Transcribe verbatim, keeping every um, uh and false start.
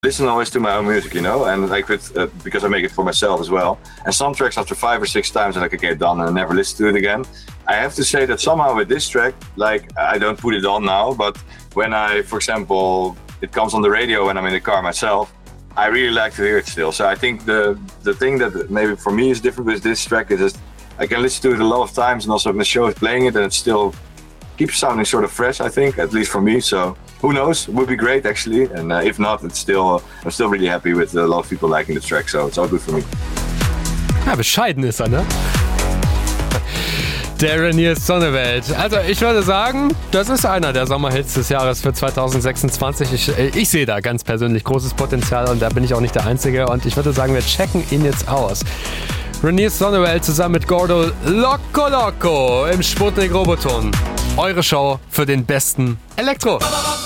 listen always to my own music, you know, and like with uh, because I make it for myself as well. And some tracks after five or six times, I'm like, okay, done, and I never listen to it again. I have to say that somehow with this track, like I don't put it on now, but when I, for example, it comes on the radio when I'm in the car myself, I really like to hear it still. So I think the the thing that maybe for me is different with this track is just I can listen to it a lot of times, and also when the show is playing it, and it still keeps sounding sort of fresh, I think, at least for me. So who knows? It would be great actually, and uh, if not, it's still I'm still really happy with a lot of people liking the track, so it's all good for me. Ja, bescheiden ist er, ne? Der Reinier Zonneveld. Also ich würde sagen, das ist einer der Sommerhits des Jahres für zwanzig sechsundzwanzig. Ich, ich sehe da ganz persönlich großes Potenzial und da bin ich auch nicht der Einzige. Und ich würde sagen, wir checken ihn jetzt aus. Reinier Zonneveld zusammen mit Gordo Loco Loco im Sputnik Roboton. Eure Show für den besten Elektro.